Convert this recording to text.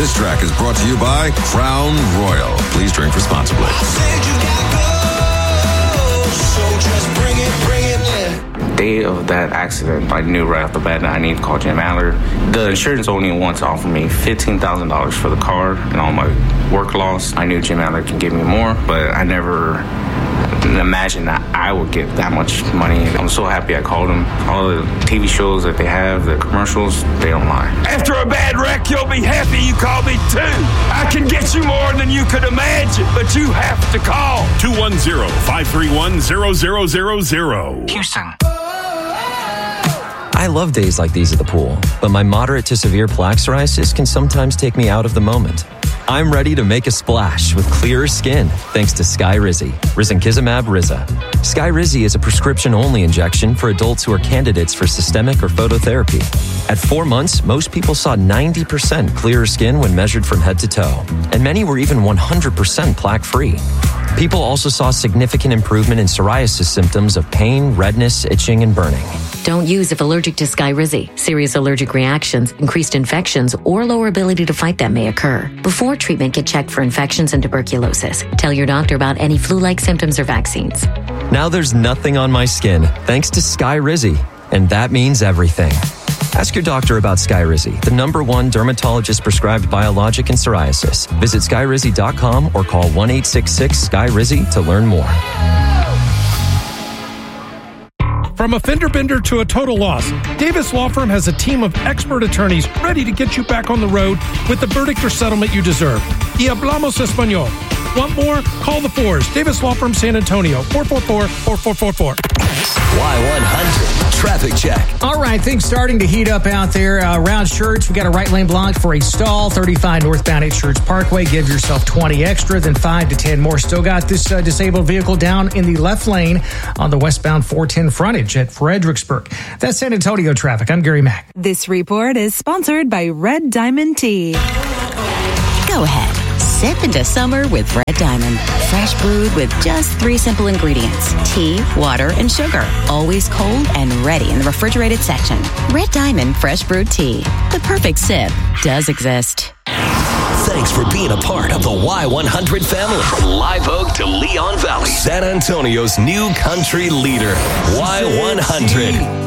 This track is brought to you by Crown Royal. Please drink responsibly. Day of that accident, I knew right off the bat that I need to call Jim Adler. The insurance only wants to offer me $15,000 for the car and all my work loss. I knew Jim Adler can give me more, but I never imagined that I would get that much money. I'm so happy I called him. All the TV shows that they have, the commercials, they don't lie. After a bad wreck, you'll be happy you called me too. I can get you more than you could imagine, but you have to call. 210-531-0000. Houston. I love days like these at the pool, but my moderate to severe plaque psoriasis can sometimes take me out of the moment. I'm ready to make a splash with clearer skin thanks to Skyrizi, risankizumab Riza. Skyrizi is a prescription-only injection for adults who are candidates for systemic or phototherapy. At 4 months, most people saw 90% clearer skin when measured from head to toe, and many were even 100% plaque-free. People also saw significant improvement in psoriasis symptoms of pain, redness, itching, and burning. Don't use if allergic to Skyrizi. Serious allergic reactions, increased infections, or lower ability to fight them may occur. Before treatment, get checked for infections and tuberculosis. Tell your doctor about any flu-like symptoms or vaccines. Now there's nothing on my skin thanks to Skyrizi, and that means everything. Ask your doctor about Skyrizi, the #1 dermatologist-prescribed biologic in psoriasis. Visit Skyrizi.com or call 1-866-SKYRIZI to learn more. From a fender bender to a total loss, Davis Law Firm has a team of expert attorneys ready to get you back on the road with the verdict or settlement you deserve. Y hablamos español. Want more? Call the Fours. Davis Law Firm San Antonio, 444-4444. Y100 Traffic Check. All right, things starting to heat up out there. Around Church, we got a right lane blocked for a stall. 35 northbound at Church Parkway. Give yourself 20 extra, then 5 to 10 more. Still got this disabled vehicle down in the left lane on the westbound 410 frontage at Fredericksburg. That's San Antonio traffic. I'm Gary Mack. This report is sponsored by Red Diamond Tea. Go ahead. Sip into summer with Red Diamond. Fresh brewed with just 3 simple ingredients. Tea, water, and sugar. Always cold and ready in the refrigerated section. Red Diamond Fresh Brewed Tea. The perfect sip does exist. Thanks for being a part of the Y100 family. From Live Oak to Leon Valley, San Antonio's new country leader, Y100.